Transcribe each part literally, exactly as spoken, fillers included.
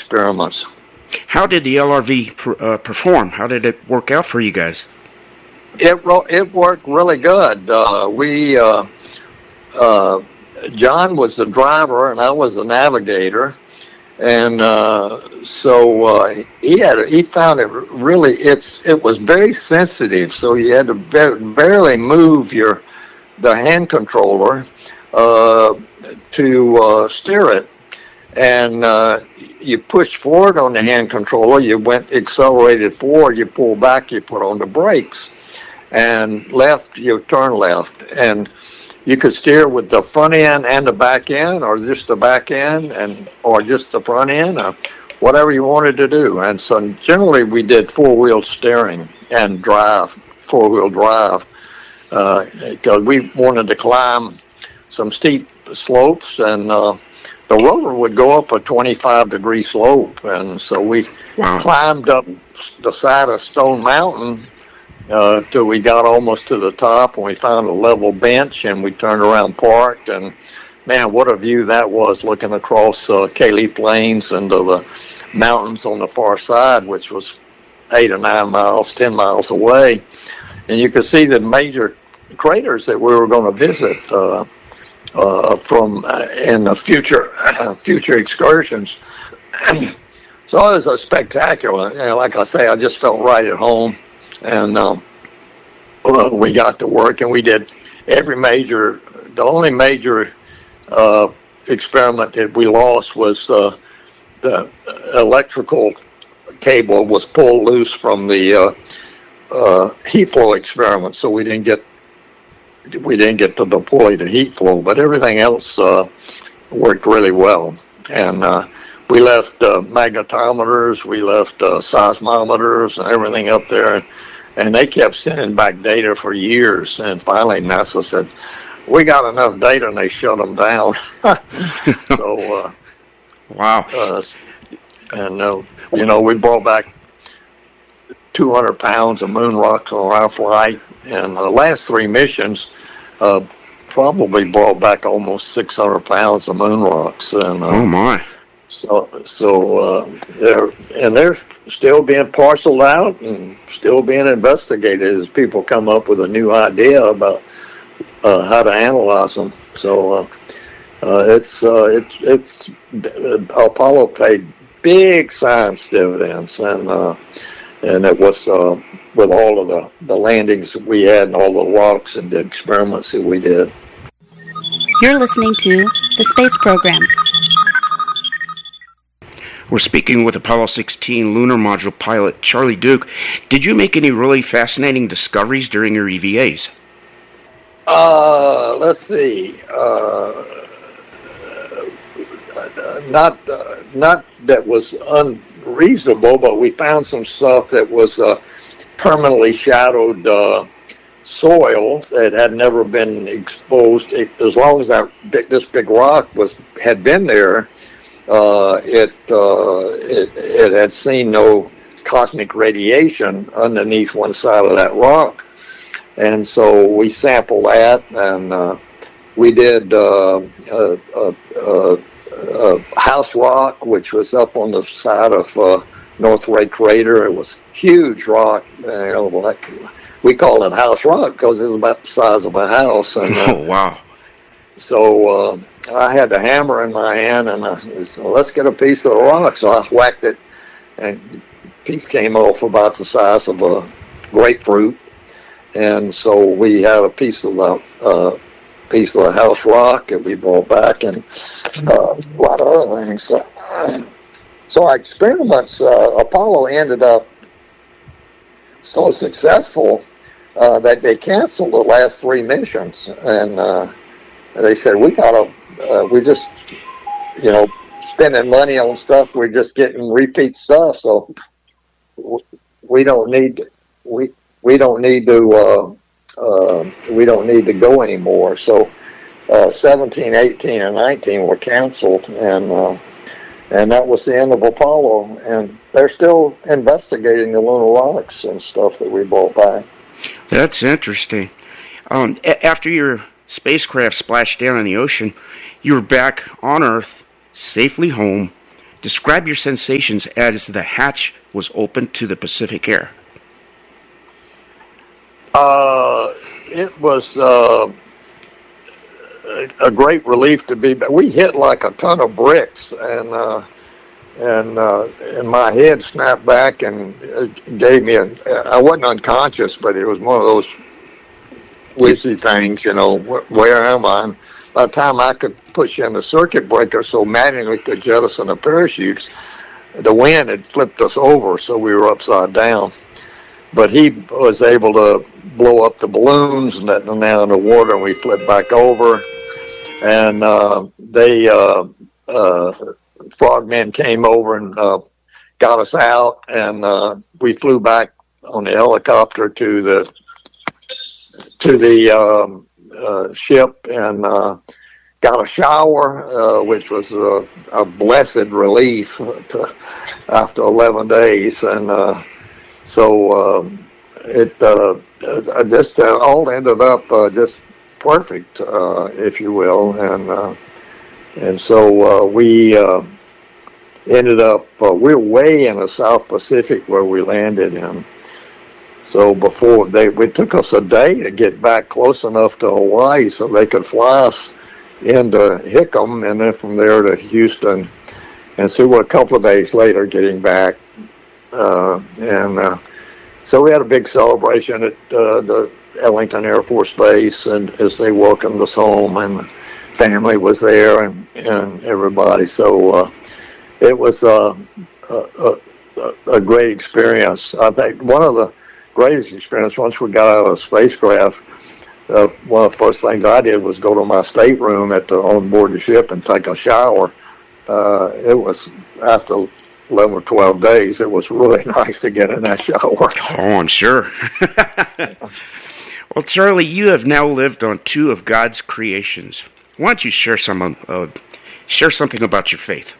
experiments. How did the L R V per, uh, perform? How did it work out for you guys? It it worked really good. Uh, we uh, uh, John was the driver and I was the navigator, and uh, so uh, he had he found it really it's it was very sensitive. So you had to barely move your the hand controller uh, to uh, steer it, and uh, you push forward on the hand controller. You went accelerated forward. You pull back. You put on the brakes. And left, you turn left, and you could steer with the front end and the back end, or just the back end, and or just the front end, or whatever you wanted to do. And so generally we did four-wheel steering and drive, four-wheel drive, because uh, we wanted to climb some steep slopes, and uh, the rover would go up a twenty-five degree slope, and so we wow. climbed up the side of Stone Mountain Uh, till we got almost to the top, and we found a level bench, and we turned around, parked, and man, what a view that was, looking across uh, Cayley Plains and the mountains on the far side, which was eight or nine miles, ten miles away, and you could see the major craters that we were going to visit uh, uh, from uh, in the future uh, future excursions. So it was a spectacular. You know, like I say, I just felt right at home. And um, well, we got to work, and we did every major. The only major uh, experiment that we lost was uh, the electrical cable was pulled loose from the uh, uh, heat flow experiment, so we didn't get we didn't get to deploy the heat flow. But everything else uh, worked really well, and uh, we left uh, magnetometers, we left uh, seismometers, and everything up there. And they kept sending back data for years. And finally, NASA said, we got enough data, and they shut them down. so, uh, wow. Uh, and, uh, you know, we brought back two hundred pounds of moon rocks on our flight. And the last three missions uh, probably brought back almost six hundred pounds of moon rocks. And, uh, oh, my. So, so uh, they're and they're still being parceled out and still being investigated as people come up with a new idea about uh, how to analyze them. So, uh, uh, it's uh, it's it's uh, Apollo paid big science dividends, and uh, and it was uh, with all of the the landings we had and all the rocks and the experiments that we did. You're listening to the Space Program. We're speaking with Apollo sixteen lunar module pilot Charlie Duke. Did you make any really fascinating discoveries during your E V As? Uh, let's see. Uh, not uh, not that was unreasonable, but we found some stuff that was uh, permanently shadowed uh, soil that had never been exposed. It, as long as that big, this big rock was had been there. Uh, it, uh, it it had seen no cosmic radiation underneath one side of that rock, and so we sampled that, and uh, we did uh, a, a, a, a house rock, which was up on the side of uh, North Ray Crater. It was huge rock, you know, like we call it house rock because it was about the size of a house. And, uh, oh wow! So. Uh, I had the hammer in my hand, and I said, well, let's get a piece of the rock. So I whacked it, and the piece came off about the size of a grapefruit. And so we had a piece of the uh, piece of the house rock that we brought back, and uh, a lot of other things. So, so our experiments, uh, Apollo ended up so successful uh, that they canceled the last three missions, and uh, they said, we got to. Uh, we just, you know, spending money on stuff. We're just getting repeat stuff, so we don't need we we don't need to uh, uh, we don't need to go anymore. So uh, seventeen, eighteen, and nineteen were canceled, and uh, and that was the end of Apollo. And they're still investigating the lunar rocks and stuff that we brought back. That's interesting. Um, a- after your spacecraft splashed down in the ocean, you were back on Earth, safely home. Describe your sensations as the hatch was opened to the Pacific air. Uh, it was uh, a great relief to be back. We hit like a ton of bricks, and uh, and uh, and my head snapped back and it gave me a. I wasn't unconscious, but it was one of those whizzy things, you know. Wh- where am I? And by the time I could push in the circuit breaker so manually could jettison the parachutes, the wind had flipped us over, so we were upside down. But he was able to blow up the balloons and let them down in the water, and we flipped back over. And uh, they, uh, uh, frogmen came over and uh, got us out, and uh, we flew back on the helicopter to the to the um, uh, ship and uh, got a shower, uh, which was a, a blessed relief to, after eleven days, and uh, so um, it uh, just uh, all ended up uh, just perfect, uh, if you will, and uh, and so uh, we uh, ended up uh, we're way in the South Pacific where we landed in. So before they, it took us a day to get back close enough to Hawaii so they could fly us into Hickam, and then from there to Houston. And so we're a couple of days later getting back, uh, and uh, so we had a big celebration at uh, the Ellington Air Force Base, and as they welcomed us home, and the family was there, and, and everybody. So uh, it was uh, a, a, a great experience. I think one of the greatest experience, once we got out of the spacecraft, uh, one of the first things I did was go to my stateroom at the on board the ship and take a shower. Uh, it was after eleven or twelve days. It was really nice to get in that shower. Oh, I'm sure. Well, Charlie, you have now lived on two of God's creations. Why don't you share some uh, share something about your faith?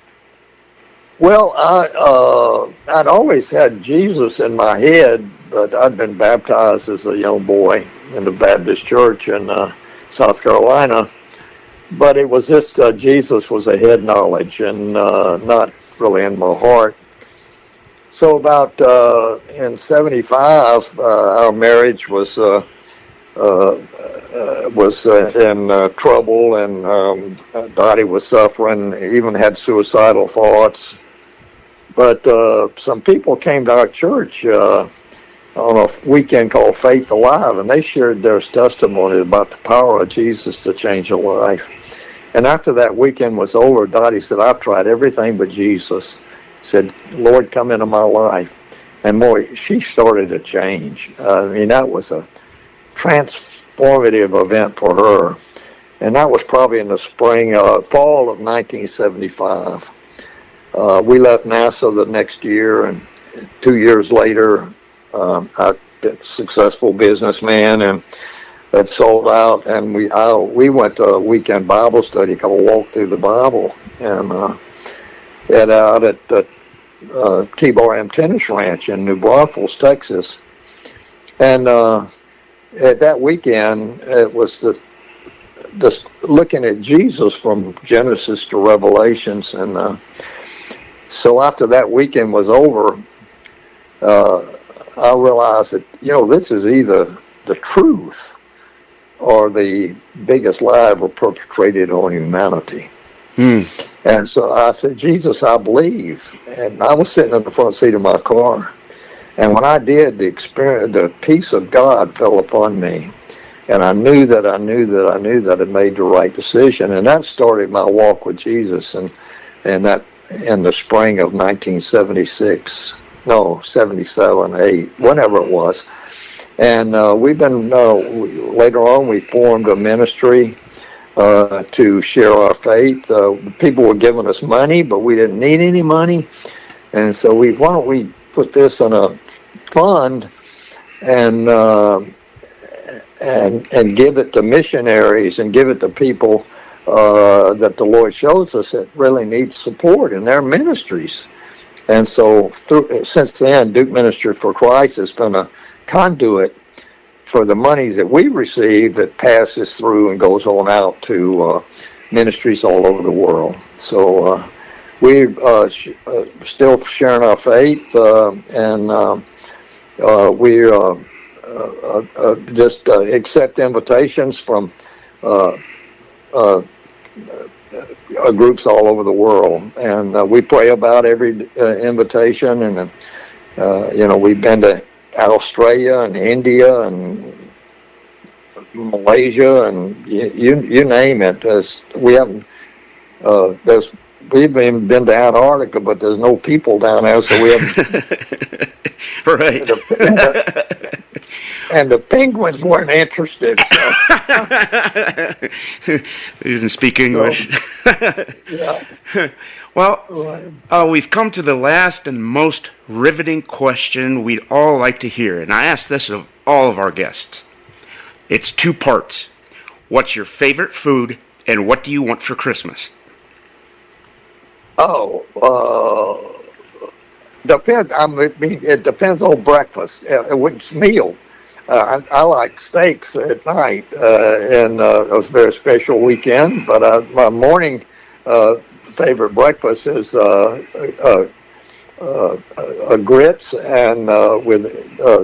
Well, I uh, I'd always had Jesus in my head, but I'd been baptized as a young boy in the Baptist church in uh, South Carolina. But it was just uh, Jesus was a head knowledge and uh, not really in my heart. So about uh, in seventy-five, uh, our marriage was uh, uh, uh, was uh, in uh, trouble, and um, Dottie was suffering, even had suicidal thoughts. But uh, some people came to our church uh, on a weekend called Faith Alive, and they shared their testimony about the power of Jesus to change a life. And after that weekend was over, Dottie said, "I've tried everything but Jesus." Said, "Lord, come into my life." And boy, she started to change. Uh, I mean, that was a transformative event for her. And that was probably in the spring, uh, fall of nineteen seventy-five. Uh, we left NASA the next year, and two years later, um, I've been a successful businessman and had sold out, and we I, we went to a weekend Bible study called Walk Through the Bible, and uh, and out at the uh, T-Bar M Tennis Ranch in New Braunfels, Texas. And uh, at that weekend, it was the just looking at Jesus from Genesis to Revelations, and uh, so after that weekend was over, uh, I realized that, you know, this is either the truth or the biggest lie ever perpetrated on humanity. Hmm. And so I said, "Jesus, I believe." And I was sitting in the front seat of my car. And when I did, the experience, the peace of God fell upon me. And I knew that I knew that I knew that I made the right decision. And that started my walk with Jesus. And, and that in the spring of nineteen seventy-six, no, seventy-seven, eight, whenever it was. And uh, we've been, uh, we, later on, we formed a ministry uh, to share our faith. Uh, people were giving us money, but we didn't need any money. And so we, why don't we put this in a fund and uh, and and give it to missionaries and give it to people uh, that the Lord shows us that really need support in their ministries. And so through, since then, Duke Ministry for Christ has been a conduit for the monies that we receive that passes through and goes on out to uh, ministries all over the world. So uh, we uh, sh- uh, still sharing our faith, uh, and uh, uh, we uh, uh, uh, just uh, accept invitations from uh, uh, uh, groups all over the world, and uh, we pray about every uh, invitation. And uh, you know, we've been to Australia and India and Malaysia, and you you, you name it. There's, we haven't. Uh, there's we've even been to Antarctica, but there's no people down there, so we haven't. Right. And the, and the penguins weren't interested. So. You didn't speak English. So, yeah. Well, uh, we've come to the last and most riveting question we'd all like to hear, and I ask this of all of our guests. It's two parts. What's your favorite food, and what do you want for Christmas? Oh, uh, depends. I mean, it depends on breakfast, uh, which meal. Uh, I, I like steaks at night, uh, and uh, it was a very special weekend. But uh, my morning uh, favorite breakfast is uh, uh, uh, uh, grits and uh, with uh,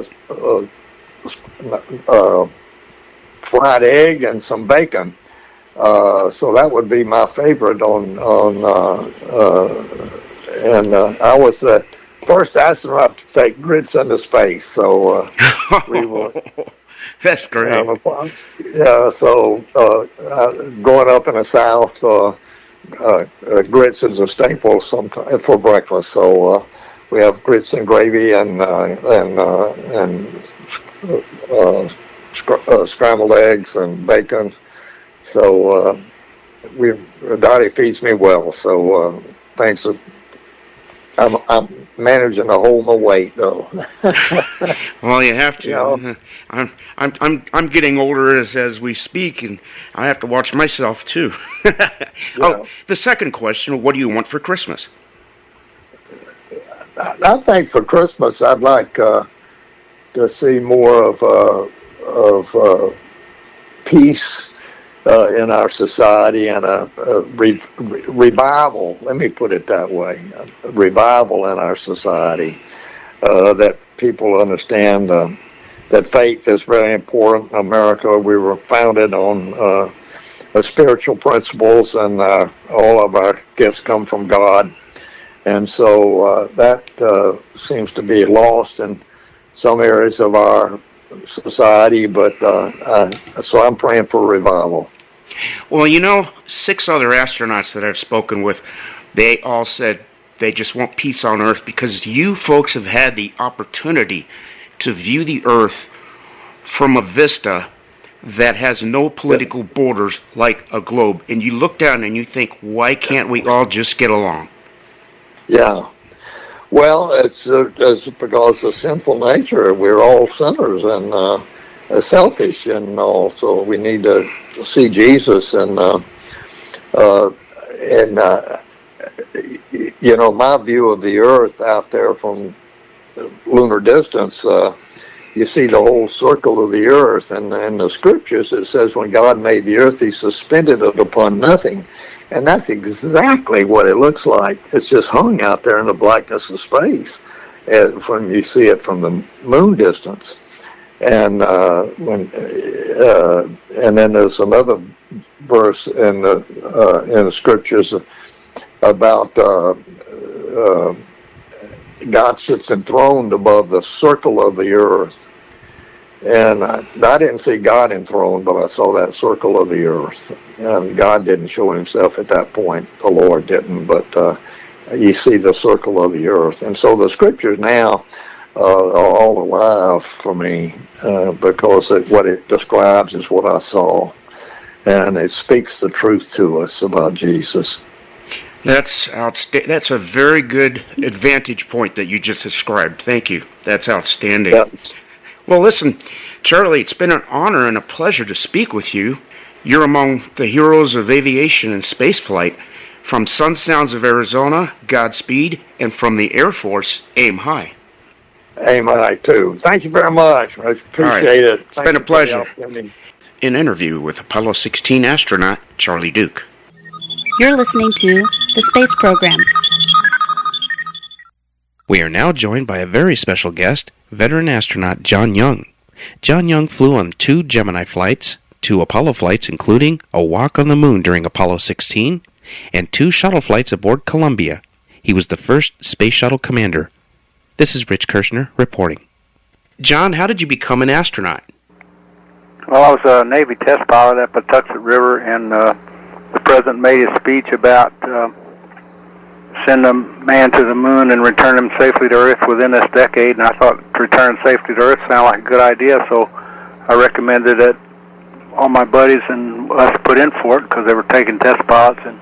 uh, uh, fried egg and some bacon. Uh, so that would be my favorite on on. Uh, uh, and uh, I was the first astronaut to take grits into space. So uh, we were. That's great. Uh, yeah. So uh, uh, growing up in the South, uh, uh, uh, grits is a staple sometime for breakfast. So uh, we have grits and gravy and uh, and uh, and uh, sc- uh, scrambled eggs and bacon. So uh, we Dottie feeds me well. So uh, thanks. I'm I'm managing to hold my weight though. Well, you have to. You know? I'm I'm I'm I'm getting older as as we speak, and I have to watch myself too. Oh, the second question: what do you want for Christmas? I, I think for Christmas I'd like uh, to see more of uh, of uh, peace. Uh, in our society, and a, a re- re- revival, let me put it that way, a revival in our society, uh, that people understand uh, that faith is very important in America. We were founded on uh, uh, spiritual principles, and uh, all of our gifts come from God. And so uh, that uh, seems to be lost in some areas of our society, but uh, uh, so I'm praying for revival. Well, you know, six other astronauts that I've spoken with, they all said they just want peace on Earth because you folks have had the opportunity to view the Earth from a vista that has no political borders like a globe. And you look down and you think, why can't we all just get along? Yeah. Well, it's, uh, it's because of sinful nature. We're all sinners and uh, selfish, and also we need to see Jesus. And uh, uh, and uh, you know, my view of the Earth out there from lunar distance, uh, you see the whole circle of the Earth. And in the scriptures it says when God made the Earth, He suspended it upon nothing. And that's exactly what it looks like. It's just hung out there in the blackness of space uh, when you see it from the moon distance. And uh, when uh, and then there's another verse in the uh, in the scriptures about uh, uh, God sits enthroned above the circle of the earth. And I, I didn't see God enthroned, but I saw that circle of the earth. And God didn't show Himself at that point. The Lord didn't, but uh, you see the circle of the earth. And so the scriptures now uh, are all alive for me uh, because it, what it describes is what I saw. And it speaks the truth to us about Jesus. That's outsta- That's a very good advantage point that you just described. Thank you. That's outstanding. Yeah. Well, listen, Charlie, it's been an honor and a pleasure to speak with you. You're among the heroes of aviation and spaceflight. From Sun Sounds of Arizona, Godspeed, and from the Air Force, aim high. Aim high, too. Thank you very much. I appreciate right. it. It's Thank been a pleasure. An interview with Apollo sixteen astronaut Charlie Duke. You're listening to the Space Program. We are now joined by a very special guest, veteran astronaut John Young. John Young flew on two Gemini flights, two Apollo flights, including a walk on the moon during Apollo sixteen, and two shuttle flights aboard Columbia. He was the first space shuttle commander. This is Rich Kirshner reporting. John, how did you become an astronaut? Well, I was a Navy test pilot at Patuxent River, and uh, the President made a speech about uh, send a man to the moon and return him safely to Earth within this decade, and I thought return safely to Earth sounded like a good idea, so I recommended that all my buddies and us put in for it because they were taking test pilots, and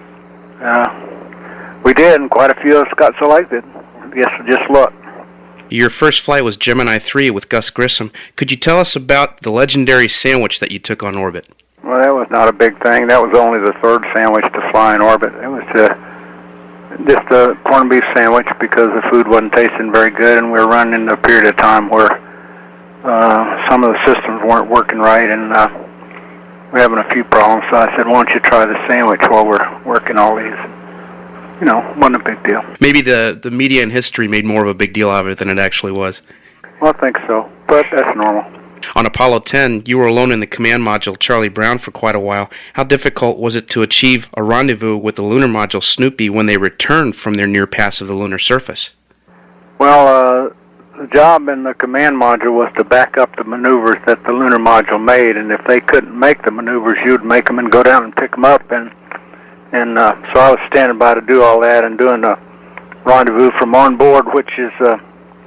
uh, we did, and quite a few of us got selected. I guess just luck. Your first flight was Gemini three with Gus Grissom. Could you tell us about the legendary sandwich that you took on orbit? Well, that was not a big thing. That was only the third sandwich to fly in orbit. It was uh, just a corned beef sandwich because the food wasn't tasting very good, and we were running into a period of time where uh, some of the systems weren't working right, and uh, we're having a few problems. So I said, why don't you try the sandwich while we're working all these? You know, wasn't a big deal. Maybe the, the media and history made more of a big deal out of it than it actually was. Well, I think so, but that's normal. On Apollo ten, you were alone in the command module Charlie Brown for quite a while. How difficult was it to achieve a rendezvous with the lunar module Snoopy when they returned from their near pass of the lunar surface? Well, uh, the job in the command module was to back up the maneuvers that the lunar module made, and if they couldn't make the maneuvers, you'd make them and go down and pick them up, and And uh, so I was standing by to do all that and doing a rendezvous from on board, which is uh,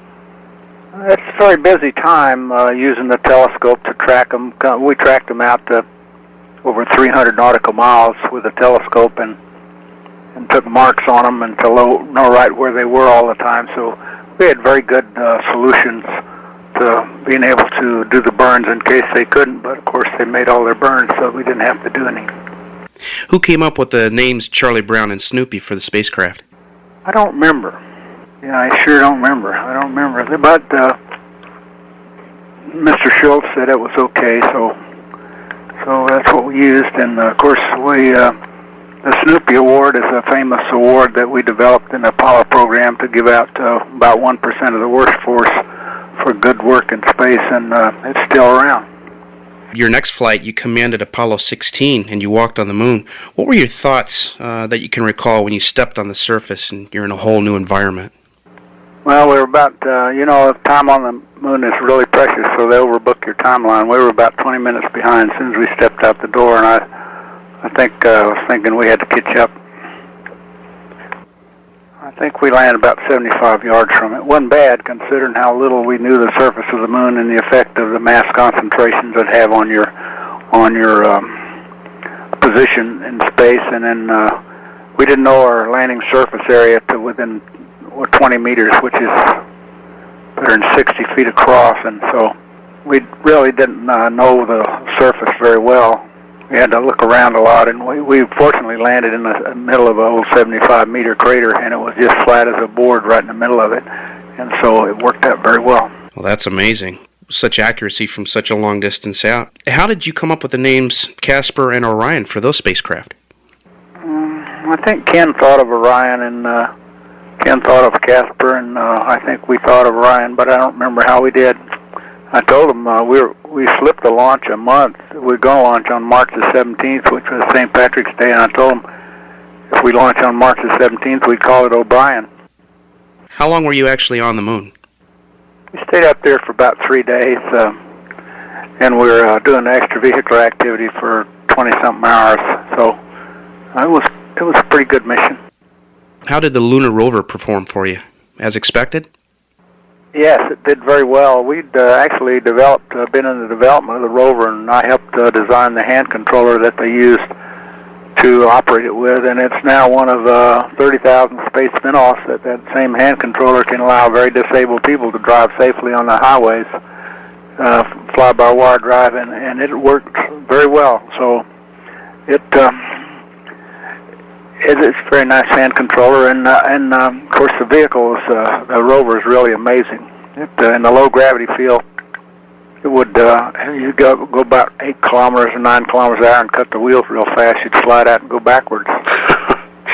it's a very busy time uh, using the telescope to track them. We tracked them out to over three hundred nautical miles with a telescope and and took marks on them and to know, know right where they were all the time. So we had very good uh, solutions to being able to do the burns in case they couldn't. But of course they made all their burns, so we didn't have to do any. Who came up with the names Charlie Brown and Snoopy for the spacecraft? I don't remember. Yeah, I sure don't remember. I don't remember. But uh, Mister Schultz said it was okay, so so that's what we used. And uh, of course, we uh, the Snoopy Award is a famous award that we developed in the Apollo program to give out to uh, about one percent of the workforce for good work in space, and uh, it's still around. Your next flight, you commanded Apollo sixteen, and you walked on the moon. What were your thoughts uh, that you can recall when you stepped on the surface and you're in a whole new environment? Well, we were about, uh, you know, time on the moon is really precious, so they overbook your timeline. We were about twenty minutes behind as soon as we stepped out the door, and I, I think uh, I was thinking we had to catch up. I think we landed about seventy-five yards from it. It wasn't bad considering how little we knew the surface of the moon and the effect of the mass concentrations it have on your on your um, position in space. And then uh, we didn't know our landing surface area to within what, twenty meters, which is better than sixty feet across. And so we really didn't uh, know the surface very well. We had to look around a lot, and we, we fortunately landed in the middle of a old seventy-five meter crater, and it was just flat as a board right in the middle of it, and so it worked out very well. Well, that's amazing. Such accuracy from such a long distance out. How did you come up with the names Casper and Orion for those spacecraft? Um, I think Ken thought of Orion, and uh, Ken thought of Casper, and uh, I think we thought of Orion, but I don't remember how we did. I told him uh, we were, we slipped the launch a month. We were going to launch on March the seventeenth, which was Saint Patrick's Day, and I told him if we launch on March the seventeenth, we'd call it O'Brien. How long were you actually on the moon? We stayed up there for about three days, uh, and we were uh, doing extravehicular activity for twenty-something hours. So uh, it was it was a pretty good mission. How did the lunar rover perform for you? As expected? Yes, it did very well. We'd uh, actually developed, uh, been in the development of the rover, and I helped uh, design the hand controller that they used to operate it with, and it's now one of uh, thirty thousand space spin-offs that that same hand controller can allow very disabled people to drive safely on the highways, uh, fly-by-wire drive, and, and it worked very well. So it... Uh, It's a very nice hand controller, and uh, and um, of course the vehicle is uh, the rover is really amazing. It, uh, in the low gravity field, it would uh, you go go about eight kilometers or nine kilometers an hour and cut the wheels real fast. You'd slide out and go backwards.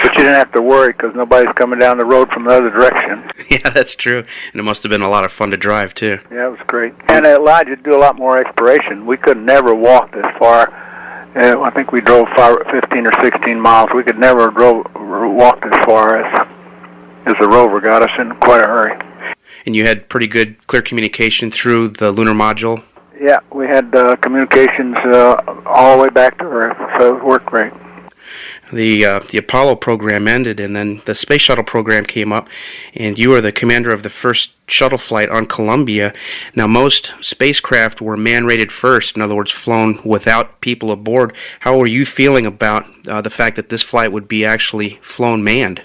But you didn't have to worry because nobody's coming down the road from the other direction. Yeah, that's true. And it must have been a lot of fun to drive, too. Yeah, it was great. And it allowed you to do a lot more exploration. We could never walk this far. Uh, I think we drove five, fifteen or sixteen miles. We could never drove, walk this far as, as the rover got us in quite a hurry. And you had pretty good, clear communication through the lunar module? Yeah, we had uh, communications uh, all the way back to Earth, so it worked great. The uh, the Apollo program ended, and then the Space Shuttle program came up, and you were the commander of the first shuttle flight on Columbia. Now, most spacecraft were man-rated first, in other words, flown without people aboard. How were you feeling about uh, the fact that this flight would be actually flown manned?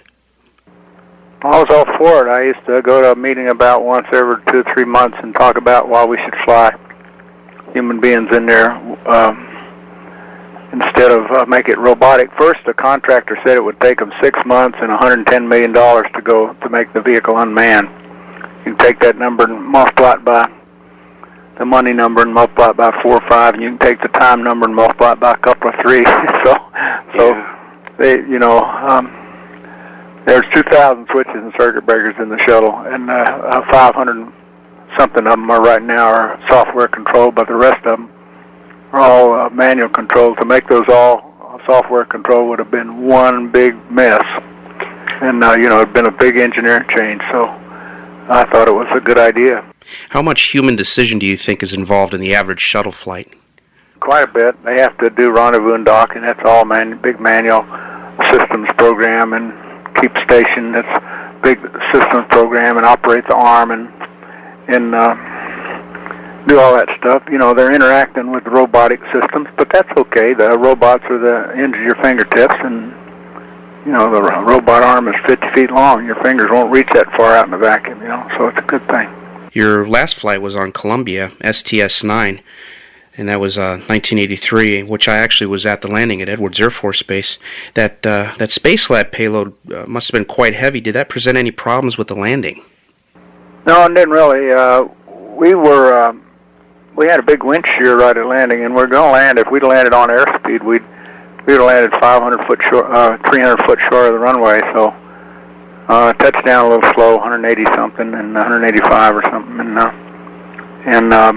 I was all for it. I used to go to a meeting about once every two or three months and talk about why we should fly human beings in there. Um, Instead of uh, make it robotic. First, the contractor said it would take them six months and one hundred ten million dollars to go to make the vehicle unmanned. You can take that number and multiply it by the money number and multiply it by four or five, and you can take the time number and multiply it by a couple of three. so, so yeah. they, you know, um, there's two thousand switches and circuit breakers in the shuttle, and uh, five hundred something of them are right now are software controlled, but the rest of them are all uh, manual control. To make those all uh, software control would have been one big mess. And, uh, you know, it had been a big engineering change, so I thought it was a good idea. How much human decision do you think is involved in the average shuttle flight? Quite a bit. They have to do rendezvous and docking. That's all man- big manual systems program, and keep station. That's big systems program, and operate the arm, and, and uh, do all that stuff. You know, they're interacting with the robotic systems, but that's okay. The robots are the ends of your fingertips, and, you know, the robot arm is fifty feet long. Your fingers won't reach that far out in the vacuum, you know, so it's a good thing. Your last flight was on Columbia, S T S nine, and that was uh, nineteen eighty-three, which I actually was at the landing at Edwards Air Force Base. That, uh, that Spacelab payload uh, must have been quite heavy. Did that present any problems with the landing? No, it didn't really. Uh, we were... Uh, We had a big wind shear right at landing, and we're going to land. If we'd landed on airspeed, we'd we'd have landed five hundred foot short, uh, three hundred foot short of the runway. So uh, touched down a little slow, one eighty something, and one eighty-five or something, and uh, and um,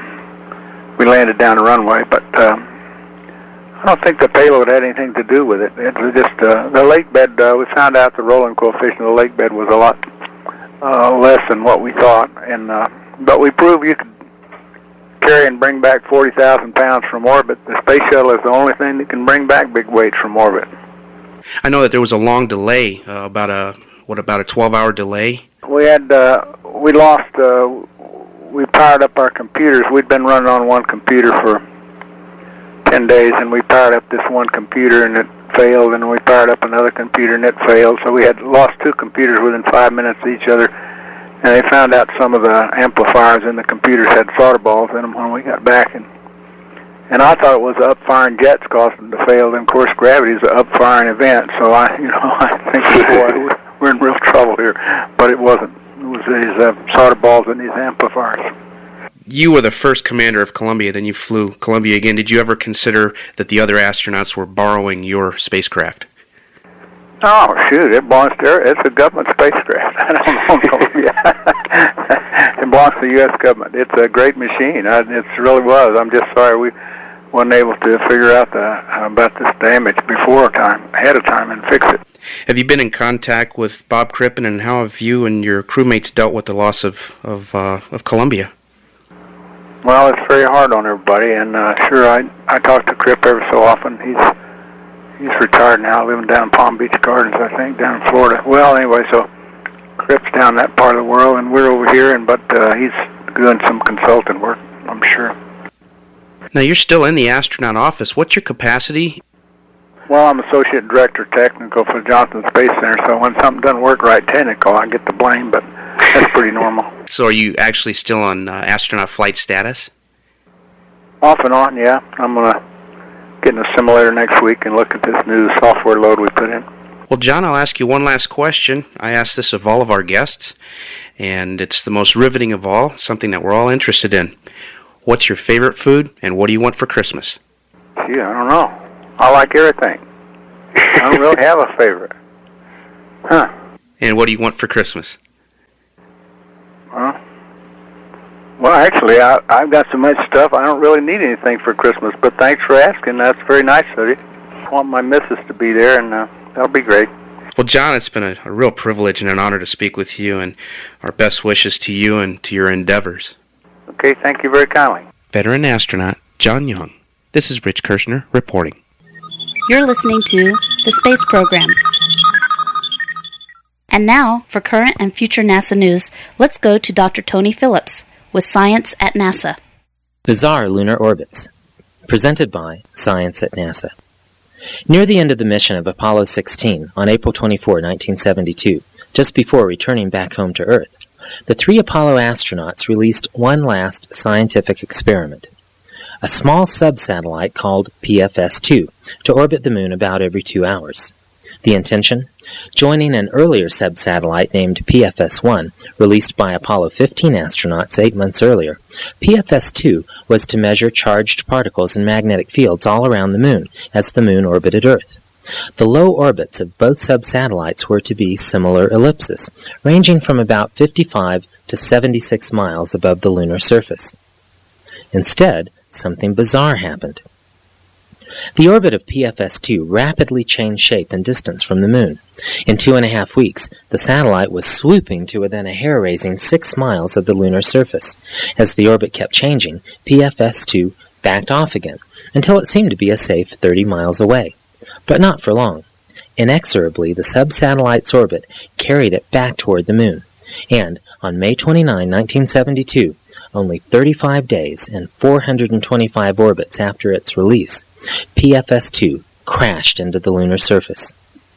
we landed down the runway. But uh, I don't think the payload had anything to do with it. It was just uh, the lake bed. Uh, we found out the rolling coefficient of the lake bed was a lot uh, less than what we thought, and uh, but we proved you could carry and bring back forty thousand pounds from orbit. The space shuttle is the only thing that can bring back big weights from orbit. I know that there was a long delay, uh, about a what about a twelve-hour delay? We had uh, we lost. Uh, we powered up our computers. We'd been running on one computer for ten days, and we powered up this one computer, and it failed. And we powered up another computer, and it failed. So we had lost two computers within five minutes of each other. And they found out some of the amplifiers in the computers had solder balls in them when we got back. And and I thought it was the upfiring jets caused them to fail. And, of course, gravity is an upfiring event. So, I, you know, I think boy, we're in real trouble here. But it wasn't. It was these uh, solder balls in these amplifiers. You were the first commander of Columbia, then you flew Columbia again. Did you ever consider that the other astronauts were borrowing your spacecraft? Oh, shoot, it belongs to, it's a government spacecraft. I don't know. Yeah. It belongs to the U S government. It's a great machine. It really was. I'm just sorry we wasn't able to figure out the, about this damage before time, ahead of time, and fix it. Have you been in contact with Bob Crippen, and how have you and your crewmates dealt with the loss of, of, uh, of Columbia? Well, it's very hard on everybody, and uh, sure, I, I talk to Cripp every so often. He's He's retired now, living down in Palm Beach Gardens, I think, down in Florida. Well, anyway, so Cripp's down that part of the world, and we're over here, and but uh, he's doing some consulting work, I'm sure. Now, you're still in the astronaut office. What's your capacity? Well, I'm Associate Director Technical for the Johnson Space Center, so when something doesn't work right technical, I get the blame, but that's pretty normal. So are you actually still on uh, astronaut flight status? Off and on, yeah. I'm going to get in a simulator next week and look at this new software load we put in. Well, John, I'll ask you one last question. I ask this of all of our guests, and it's the most riveting of all, something that we're all interested in. What's your favorite food, and what do you want for Christmas? Gee, I don't know. I like everything. I don't really have a favorite. Huh. And what do you want for Christmas? Well, well, actually, I, I've got so much stuff, I don't really need anything for Christmas, but thanks for asking. That's very nice of you. I want my missus to be there, and uh, that'll be great. Well, John, it's been a, a real privilege and an honor to speak with you, and our best wishes to you and to your endeavors. Okay, thank you very kindly. Veteran astronaut John Young. This is Rich Kirshner reporting. You're listening to the Space Program. And now, for current and future NASA news, let's go to Doctor Tony Phillips with Science at NASA. Bizarre Lunar Orbits. Presented by Science at NASA. Near the end of the mission of Apollo sixteen, on April twenty-fourth, nineteen seventy-two, just before returning back home to Earth, the three Apollo astronauts released one last scientific experiment. A small sub-satellite called P F S two to orbit the Moon about every two hours. The intention? Joining an earlier sub-satellite named P F S one, released by Apollo fifteen astronauts eight months earlier, P F S two was to measure charged particles and magnetic fields all around the Moon as the Moon orbited Earth. The low orbits of both sub-satellites were to be similar ellipses, ranging from about fifty-five to seventy-six miles above the lunar surface. Instead, something bizarre happened. The orbit of P F S two rapidly changed shape and distance from the Moon. In two and a half weeks, the satellite was swooping to within a hair-raising six miles of the lunar surface. As the orbit kept changing, P F S two backed off again, until it seemed to be a safe thirty miles away. But not for long. Inexorably, the sub-satellite's orbit carried it back toward the Moon, and on May twenty-ninth, nineteen seventy-two, only thirty-five days and four hundred twenty-five orbits after its release, P F S two crashed into the lunar surface.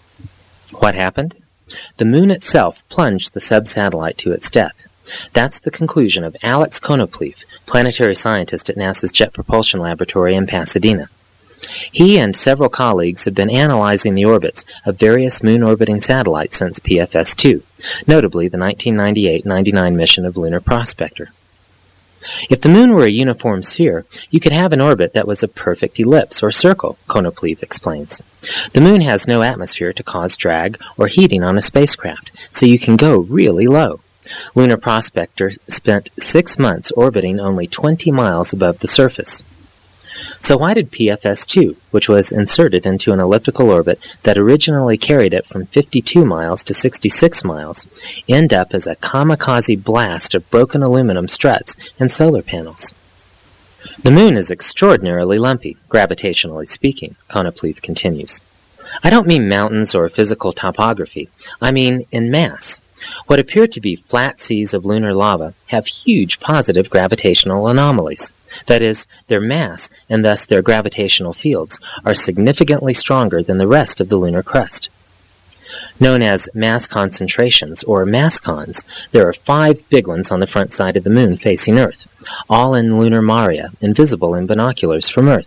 What happened? The Moon itself plunged the sub-satellite to its death. That's the conclusion of Alex Konoplev, planetary scientist at NASA's Jet Propulsion Laboratory in Pasadena. He and several colleagues have been analyzing the orbits of various Moon-orbiting satellites since P F S two, notably the nineteen ninety-eight ninety-nine mission of Lunar Prospector. If the Moon were a uniform sphere, you could have an orbit that was a perfect ellipse or circle, Konoplev explains. The Moon has no atmosphere to cause drag or heating on a spacecraft, so you can go really low. Lunar Prospector spent six months orbiting only twenty miles above the surface. So why did P F S two, which was inserted into an elliptical orbit that originally carried it from fifty-two miles to sixty-six miles, end up as a kamikaze blast of broken aluminum struts and solar panels? The Moon is extraordinarily lumpy, gravitationally speaking, Konoplev continues. I don't mean mountains or physical topography. I mean in mass. What appear to be flat seas of lunar lava have huge positive gravitational anomalies. That is, their mass, and thus their gravitational fields, are significantly stronger than the rest of the lunar crust. Known as mass concentrations, or mascons, there are five big ones on the front side of the Moon facing Earth, all in lunar maria, invisible in binoculars from Earth.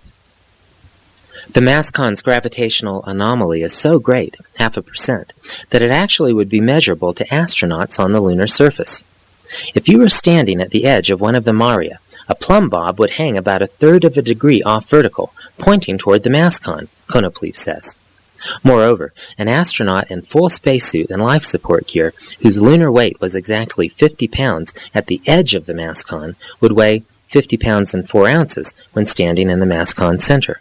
The mascon's gravitational anomaly is so great, half a percent, that it actually would be measurable to astronauts on the lunar surface. If you were standing at the edge of one of the maria, a plumb bob would hang about a third of a degree off vertical, pointing toward the mascon, Konoplev says. Moreover, an astronaut in full spacesuit and life support gear, whose lunar weight was exactly fifty pounds at the edge of the mascon, would weigh fifty pounds and four ounces when standing in the mascon center.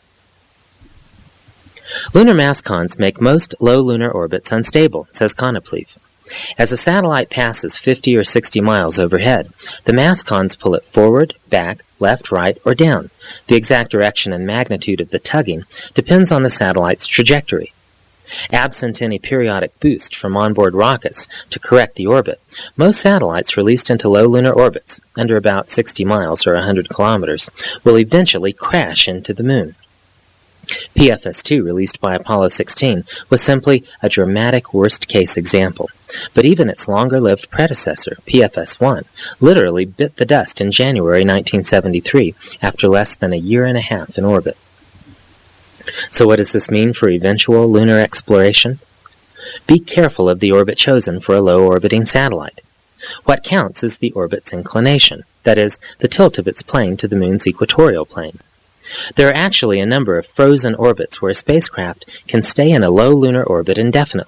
Lunar mascons make most low lunar orbits unstable, says Konoplev. As a satellite passes fifty or sixty miles overhead, the mascons pull it forward, back, left, right, or down. The exact direction and magnitude of the tugging depends on the satellite's trajectory. Absent any periodic boost from onboard rockets to correct the orbit, most satellites released into low lunar orbits, under about sixty miles or one hundred kilometers, will eventually crash into the Moon. P F S two, released by Apollo sixteen, was simply a dramatic worst-case example. But even its longer-lived predecessor, P F S one, literally bit the dust in January nineteen seventy-three after less than a year and a half in orbit. So what does this mean for eventual lunar exploration? Be careful of the orbit chosen for a low-orbiting satellite. What counts is the orbit's inclination, that is, the tilt of its plane to the Moon's equatorial plane. There are actually a number of frozen orbits where a spacecraft can stay in a low lunar orbit indefinitely.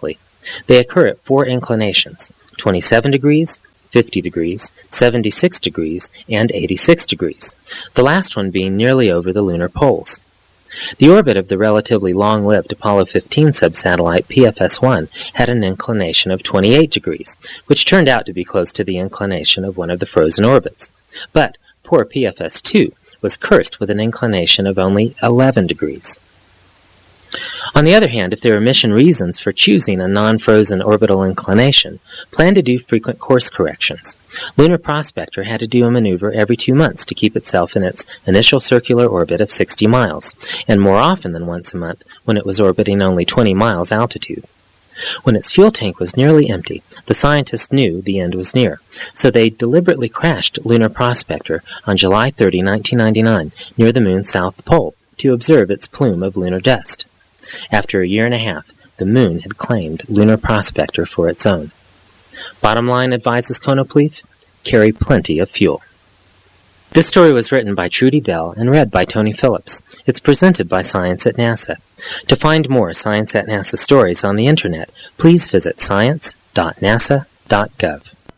They occur at four inclinations, twenty-seven degrees, fifty degrees, seventy-six degrees, and eighty-six degrees, the last one being nearly over the lunar poles. The orbit of the relatively long-lived Apollo fifteen subsatellite P F S one had an inclination of twenty-eight degrees, which turned out to be close to the inclination of one of the frozen orbits. But poor P F S two was cursed with an inclination of only eleven degrees. On the other hand, if there are mission reasons for choosing a non-frozen orbital inclination, plan to do frequent course corrections. Lunar Prospector had to do a maneuver every two months to keep itself in its initial circular orbit of sixty miles, and more often than once a month when it was orbiting only twenty miles altitude. When its fuel tank was nearly empty, the scientists knew the end was near, so they deliberately crashed Lunar Prospector on July thirtieth, nineteen ninety-nine, near the moon's south pole, to observe its plume of lunar dust. After a year and a half, the moon had claimed Lunar Prospector for its own. Bottom line, advises Konoplev, carry plenty of fuel. This story was written by Trudy Bell and read by Tony Phillips. It's presented by Science at NASA. To find more Science at NASA stories on the Internet, please visit science dot nasa dot gov.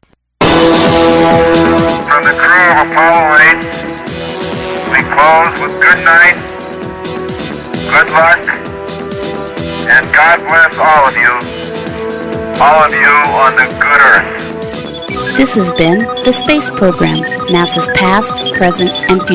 From the crew of Apollo eight, we close with good night, good luck, and God bless all of you, all of you on the good earth. This has been the Space Program, NASA's past, present, and future.